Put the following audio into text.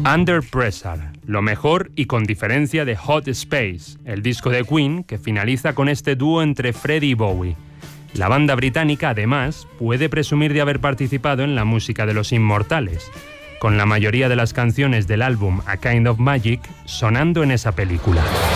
Under Pressure, lo mejor y con diferencia de Hot Space, el disco de Queen que finaliza con este dúo entre Freddie y Bowie. La banda británica, además, puede presumir de haber participado en la música de Los Inmortales, con la mayoría de las canciones del álbum A Kind of Magic sonando en esa película.